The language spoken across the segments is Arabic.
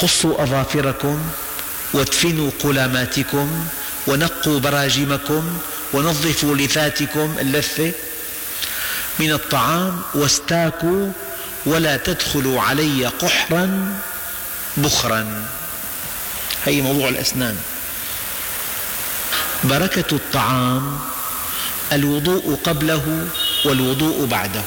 قصوا أظافركم وادفنوا قلاماتكم ونقوا براجمكم ونظفوا لثاتكم اللثة من الطعام واستاكوا ولا تدخلوا علي قحرا بخرا. هي موضوع الأسنان. بركة الطعام الوضوء قبله والوضوء بعده.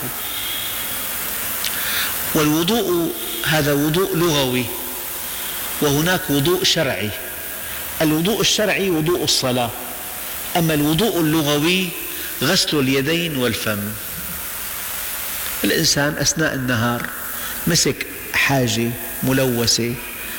والوضوء هذا وضوء لغوي وهناك وضوء شرعي. الوضوء الشرعي وضوء الصلاة، أما الوضوء اللغوي غسل اليدين والفم. الإنسان أثناء النهار مسك حاجة ملوثة،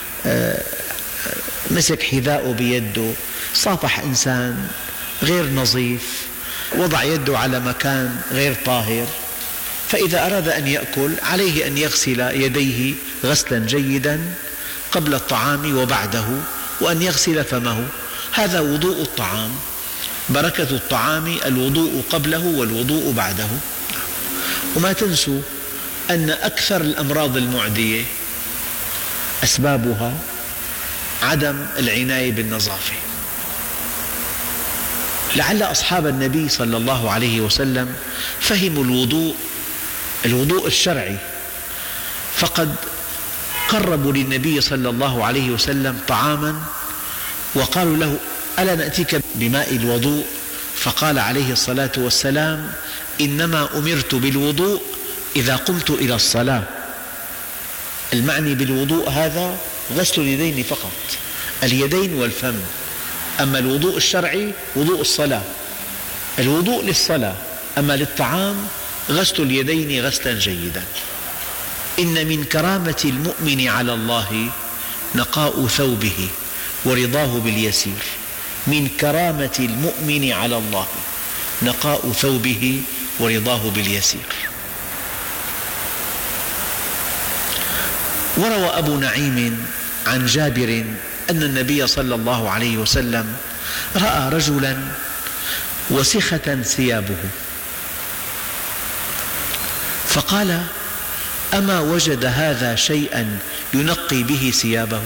مسك حذاءه بيده، صافح إنسان غير نظيف، وضع يده على مكان غير طاهر، فإذا أراد أن يأكل عليه أن يغسل يديه غسلا جيدا قبل الطعام وبعده، وأن يغسل فمه. هذا وضوء الطعام. بركة الطعام الوضوء قبله والوضوء بعده. وما تنسوا أن أكثر الأمراض المعدية أسبابها عدم العناية بالنظافة. لعل أصحاب النبي صلى الله عليه وسلم فهموا الوضوء الشرعي، فقد قربوا للنبي صلى الله عليه وسلم طعاما وقالوا له: ألا نأتيك بماء الوضوء؟ فقال عليه الصلاة والسلام: إنما أمرت بالوضوء إذا قمت إلى الصلاة. المعني بالوضوء هذا غسل اليدين فقط، اليدين والفم. أما الوضوء الشرعي وضوء الصلاة، الوضوء للصلاة. أما للطعام غسل اليدين غسلا جيدا. إن من كرامة المؤمن على الله نقاء ثوبه ورضاه باليسير. من كرامة المؤمن على الله نقاء ثوبه ورضاه باليسير. وروى أبو نعيم عن جابر أن النبي صلى الله عليه وسلم رأى رجلا وسخة ثيابه، فقال: أما وجد هذا شيئا ينقي به ثيابه؟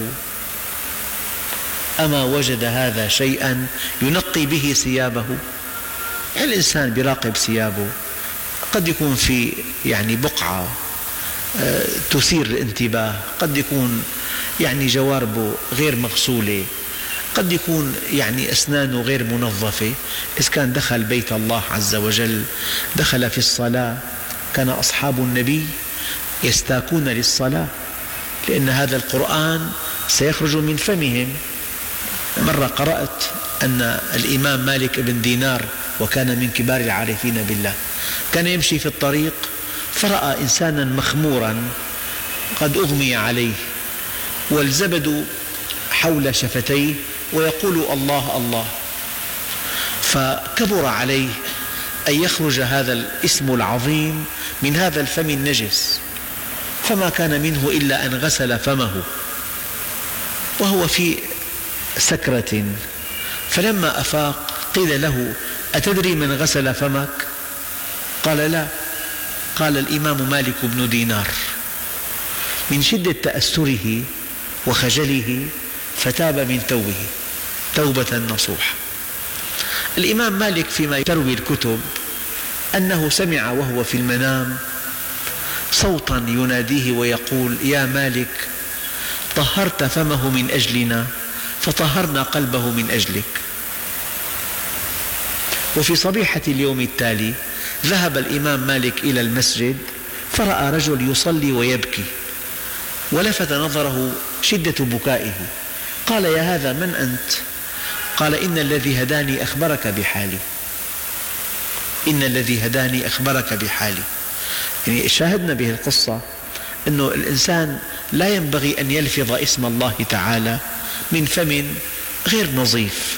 أما وجد هذا شيئا ينقي به ثيابه؟ الإنسان يراقب ثيابه، قد يكون في بقعة تثير الانتباه، قد يكون جواربه غير مغسولة، قد يكون أسنانه غير منظفة. إذا كان دخل بيت الله عز وجل، دخل في الصلاة، كان أصحاب النبي يستاكون للصلاة، لأن هذا القرآن سيخرج من فمهم. مرة قرأت أن الإمام مالك بن دينار، وكان من كبار العارفين بالله، كان يمشي في الطريق فرأى إنسانا مخمورا قد أغمي عليه والزبد حول شفتيه ويقول: الله الله. فكبر عليه أن يخرج هذا الاسم العظيم من هذا الفم النجس، فما كان منه إلا أن غسل فمه وهو في سكرة. فلما أفاق قيل له: أتدري من غسل فمك؟ قال: لا. قال الإمام مالك بن دينار. من شدة تأثره وخجله فتاب من توبه توبة نصوح. الإمام مالك فيما تروي الكتب أنه سمع وهو في المنام صوتا يناديه ويقول: يا مالك، طهرت فمه من أجلنا فطهرنا قلبه من أجلك. وفي صبيحة اليوم التالي ذهب الإمام مالك إلى المسجد فرأى رجل يصلي ويبكي، ولفت نظره شدة بكائه. قال: يا هذا، من أنت؟ قال: إن الذي هداني أخبرك بحالي. إن الذي هداني أخبرك بحالي. شاهدنا به القصة أنه الإنسان لا ينبغي أن يلفظ اسم الله تعالى من فم غير نظيف.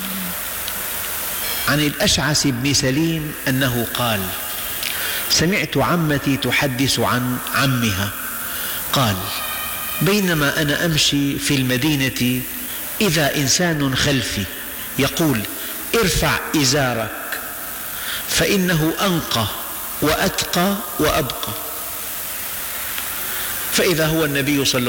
عن الأشعث بن سليم أنه قال: سمعت عمتي تحدث عن عمها قال: بينما أنا أمشي في المدينة إذا إنسان خلفي يقول: ارفع إزارك فإنه أنقى وأتقى وأبقى. فإذا هو النبي صلى